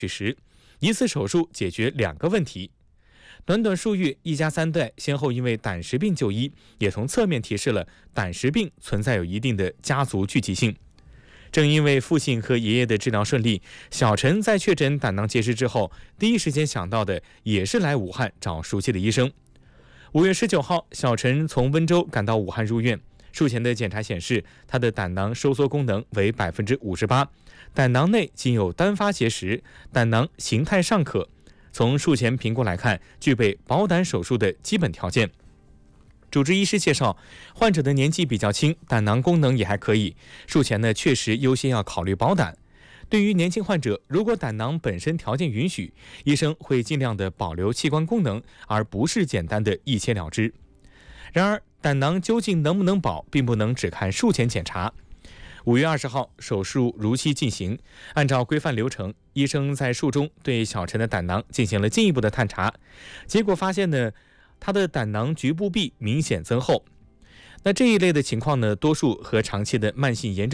取时，一次手术解决2个问题。短短数月，一家3代先后因为胆石病就医，也从侧面提示了胆石病存在有一定的家族聚集性。正因为父亲和爷爷的治疗顺利，小陈在确诊胆囊结石之后，第一时间想到的也是来武汉找熟悉的医生。5月19号，小陈从温州赶到武汉入院，术前的检查显示，他的胆囊收缩功能为58%，胆囊内仅有单发结石，胆囊形态尚可。从术前评估来看，具备保胆手术的基本条件。主治医师介绍，患者的年纪比较轻，胆囊功能也还可以，术前呢确实优先要考虑保胆。对于年轻患者，如果胆囊本身条件允许，医生会尽量的保留器官功能，而不是简单的一切了之。然而，胆囊究竟能不能保，并不能只看术前检查。5月20号，手术如期进行，按照规范流程，医生在术中对小陈的胆囊进行了进一步的探查，结果发现呢，他的胆囊局部壁明显增厚。那这一类的情况呢，多数和长期的慢性炎症